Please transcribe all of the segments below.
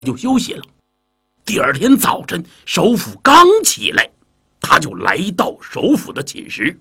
就休息了。第二天早晨，首府刚起来，他就来到首府的寝室。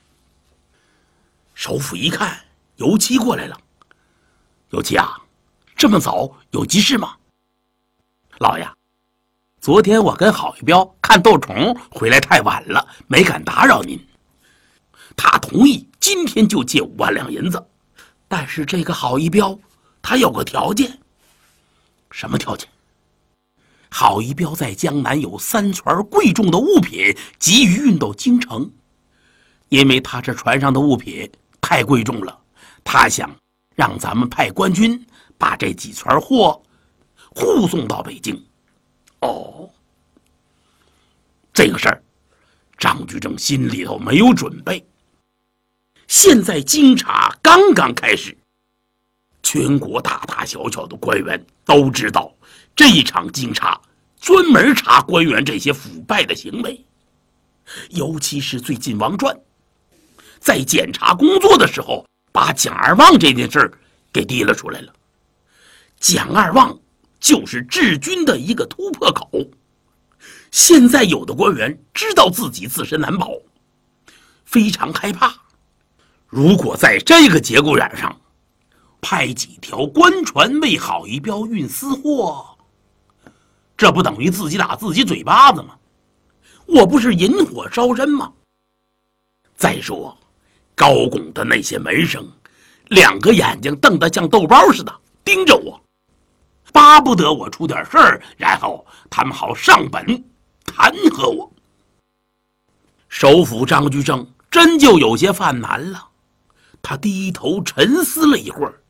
首府一看，尤七过来了。尤七啊，这么早有急事吗？老爷，昨天我跟郝一彪看斗虫回来太晚了，没敢打扰您。他同意今天就借5万两银子，但是这个郝一彪他有个条件。什么条件？郝一彪在江南有3船贵重的物品急于运到京城，因为他这船上的物品太贵重了，他想让咱们派官军把这几船货护送到北京。哦，这个事儿张居正心里头没有准备。现在京察刚刚开始，全国大大小小的官员都知道这一场京察专门查官员这些腐败的行为。尤其是最近王传在检查工作的时候，把蒋二旺这件事给提了出来了。蒋二旺就是治军的一个突破口。现在有的官员知道自己自身难保，非常害怕。如果在这个节骨眼上派几条官船为郝一彪运私货，这不等于自己打自己嘴巴子吗？我不是引火烧身吗？再说高拱的那些门生，2个眼睛瞪得像豆包似的盯着我，巴不得我出点事儿，然后他们好上本弹劾我。首府张居正真就有些犯难了，他低头沉思了一会儿。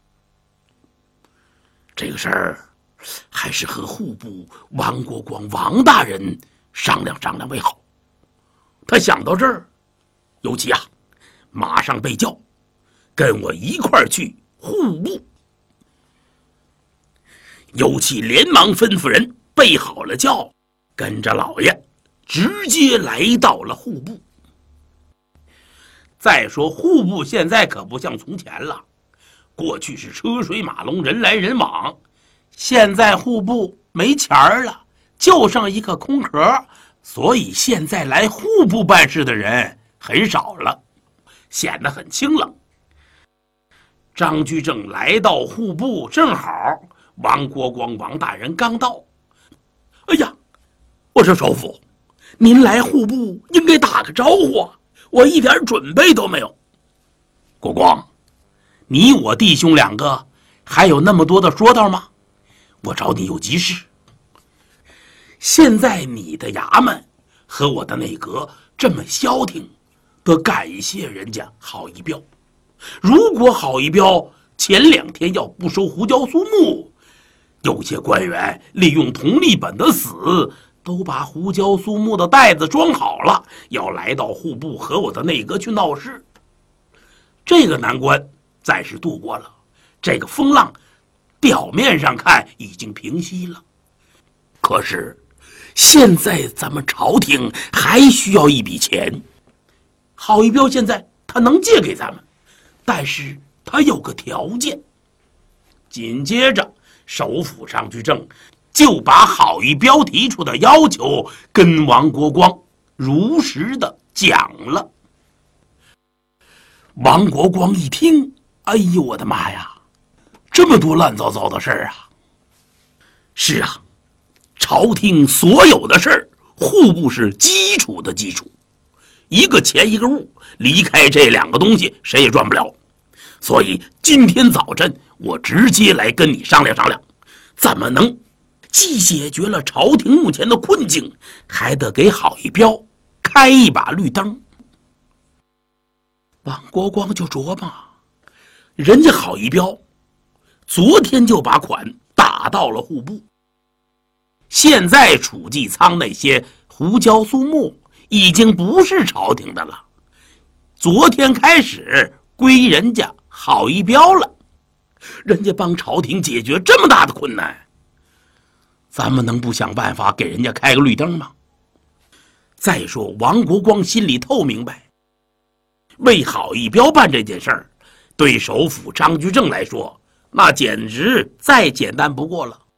这个事儿还是和户部王国光王大人商量商量为好。他想到这儿，尤其啊，马上被叫，跟我一块儿去户部。尤其连忙吩咐人备好了轿，跟着老爷直接来到了户部。再说户部现在可不像从前了，过去是车水马龙，人来人往，现在户部没钱儿了，就剩一个空壳，所以现在来户部办事的人很少了，显得很清冷。张居正来到户部，正好王国光王大人刚到。哎呀，我说首府，您来户部应该打个招呼啊，我一点准备都没有。国光，你我弟兄2个还有那么多的说道吗？我找你有急事。现在你的衙门和我的内阁这么消停，得感谢人家郝一彪。如果郝一彪前2天要不收胡椒苏木，有些官员利用佟立本的死，都把胡椒苏木的袋子装好了，要来到户部和我的内阁去闹事。这个难关暂时度过了，这个风浪表面上看已经平息了。可是现在咱们朝廷还需要一笔钱，郝一彪现在他能借给咱们，但是他有个条件。紧接着首府张居正就把郝一彪提出的要求跟王国光如实的讲了。王国光一听，哎呦我的妈呀，这么多乱糟糟的事儿啊！是啊，朝廷所有的事儿，户部是基础的基础，一个钱一个物，离开这2个东西谁也赚不了。所以今天早晨我直接来跟你商量商量，怎么能既解决了朝廷目前的困境，还得给郝一彪开一把绿灯。王国光就琢磨，人家郝一彪昨天就把款打到了户部，现在储济仓那些胡椒苏木已经不是朝廷的了，昨天开始归人家郝一彪了。人家帮朝廷解决这么大的困难，咱们能不想办法给人家开个绿灯吗？再说王国光心里透明白，为郝一彪办这件事儿，对首府张居正来说那简直再简单不过了。